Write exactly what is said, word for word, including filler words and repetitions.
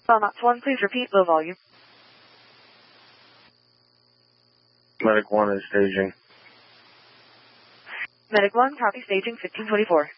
Ops one, please repeat, low volume. Medic one is staging. Medic one, copy, staging fifteen twenty-four.